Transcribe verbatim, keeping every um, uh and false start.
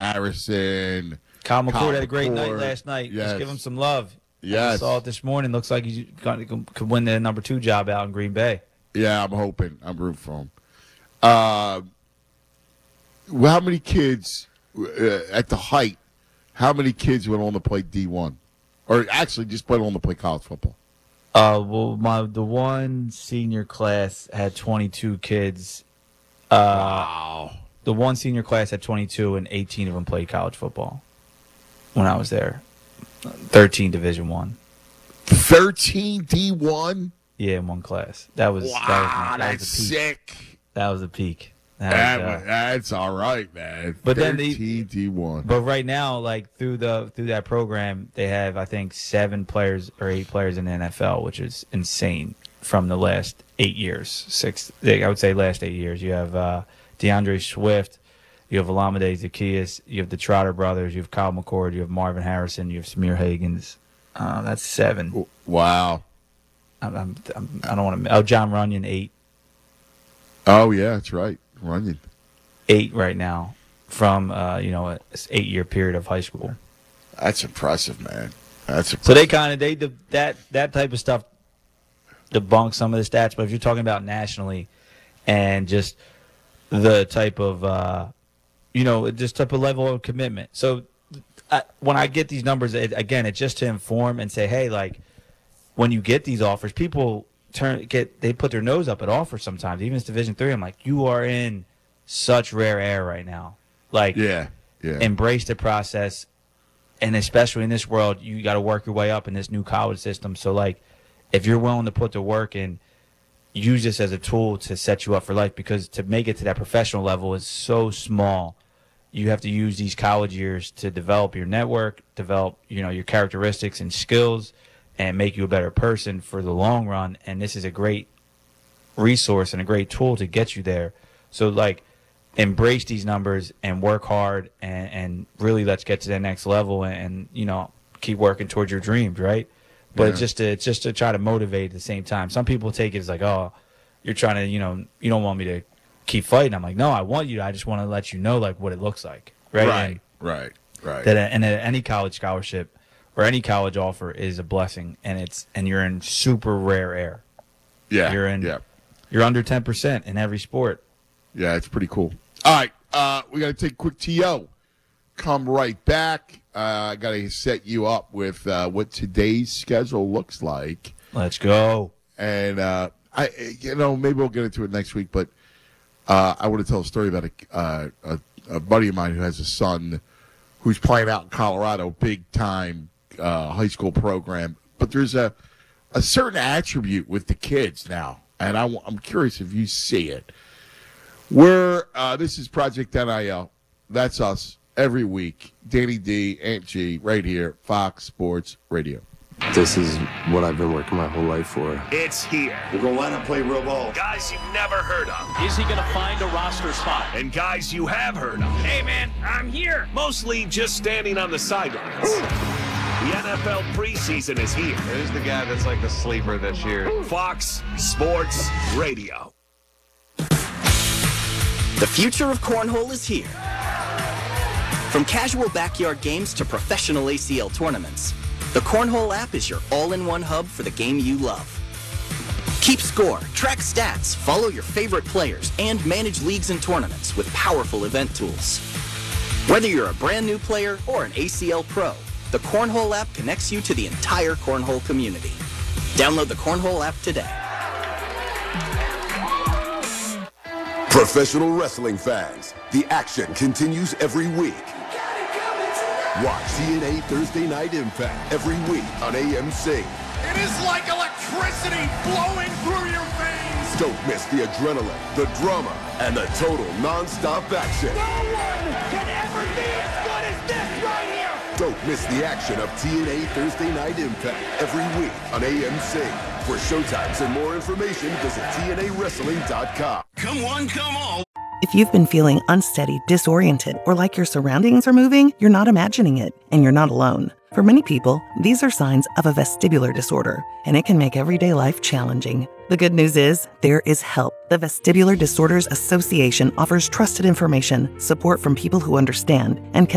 Harrison. Kyle McCord Kyle had a great McCord. night last night. Yes. Let's give him some love. Yes. I saw it this morning. Looks like he could win the number two job out in Green Bay. Yeah, I'm hoping. I'm rooting for him. Uh, well, how many kids uh, at the height? How many kids went on to play D one, or actually just went on to play college football? Uh, well, my the one senior class had twenty-two kids. Uh, Wow. The one senior class had twenty-two, and eighteen of them played college football when I was there. thirteen Division One. thirteen D one? Yeah, in one class. That was Wow, that was, my, that that's was the peak. sick. That was the peak. That That, was, uh, that's all right, man. But then thirteen the- D one. But right now, like through the through that program, they have I think seven players or eight players in the N F L, which is insane from the last eight years. Six, I would say, last eight years. You have uh, DeAndre Swift, you have Olamide Zaccheaus, you have the Trotter brothers, you have Kyle McCord, you have Marvin Harrison, you have Samir Higgins. Uh, that's seven. Wow. I'm, I'm, I'm, I don't want to. Oh, John Runyon, eight. Oh yeah, that's right. Runyon. Eight right now from uh, you know an eight year period of high school. That's impressive, man. That's impressive. So they kind of they that that type of stuff debunks some of the stats. But if you're talking about nationally and just the type of uh, you know just type of level of commitment. So I, when I get these numbers, it, again, it's just to inform and say, hey, like when you get these offers, people turn get they put their nose up at offers sometimes. Even if it's Division Three, I'm like, you are in such rare air right now. Like, yeah, yeah. embrace the process, and especially in this world, you got to work your way up in this new college system. So, like, if you're willing to put the work in, use this as a tool to set you up for life, because to make it to that professional level is so small. You have to use these college years to develop your network, develop, you know, your characteristics and skills, and make you a better person for the long run. And this is a great resource and a great tool to get you there. So, like, embrace these numbers and work hard, and, and really let's get to the next level, and, and you know, keep working towards your dreams, right? But Yeah. it's just to, it's just to try to motivate at the same time. Some people take it as like, oh, you're trying to, you know, you don't want me to keep fighting. I'm like, no, I want you to. I just want to let you know, like, what it looks like, right? Right, And right, right. that and that any college scholarship or any college offer is a blessing, and it's and you're in super rare air. yeah, You're in. yeah, You're under ten percent in every sport. yeah. It's pretty cool. All right, uh, we got to take a quick T O. Come right back. Uh, I got to set you up with uh, what today's schedule looks like, Let's go. and uh, I, you know, maybe we'll get into it next week. But uh, I want to tell a story about a, uh, a a buddy of mine who has a son who's playing out in Colorado, big time uh, high school program. But there's a a certain attribute with the kids now, and I, I'm curious if you see it. We're uh, this is Project N I L. That's us every week. Danny D, Aunt G, right here, Fox Sports Radio. This is what I've been working my whole life for. It's here. We're going to line up, play real ball. Guys you've never heard of. Is he going to find a roster spot? And guys you have heard of. Hey, man, I'm here. Mostly just standing on the sidelines. The N F L preseason is here. Who's the guy that's like the sleeper this year? Fox Sports Radio. The future of cornhole is here. From casual backyard games to professional A C L tournaments, the Cornhole app is your all-in-one hub for the game you love. Keep score, track stats, follow your favorite players, and manage leagues and tournaments with powerful event tools. Whether you're a brand new player or an A C L pro, the Cornhole app connects you to the entire cornhole community. Download the Cornhole app today. Professional wrestling fans, the action continues every week. Watch T N A Thursday Night Impact every week on A M C. It is like electricity flowing through your veins. Don't miss the adrenaline, the drama, and the total non-stop action. No one can ever be as good as this right here. Don't miss the action of T N A Thursday Night Impact every week on A M C. For showtimes and more information, visit T N A wrestling dot com. Come on, come on. If you've been feeling unsteady, disoriented, or like your surroundings are moving, you're not imagining it, and you're not alone. For many people, these are signs of a vestibular disorder, and it can make everyday life challenging. The good news is, there is help. The Vestibular Disorders Association offers trusted information, support from people who understand, and can